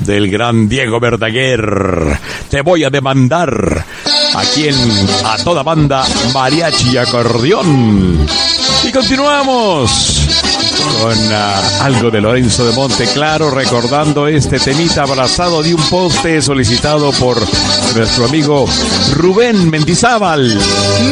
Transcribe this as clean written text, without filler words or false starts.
del gran Diego Verdaguer. Te voy a demandar. Aquí en A Toda Banda, Mariachi y Acordeón. Y continuamos con algo de Lorenzo de Monteclaro, recordando este temita abrazado de un poste solicitado por nuestro amigo Rubén Mendizábal.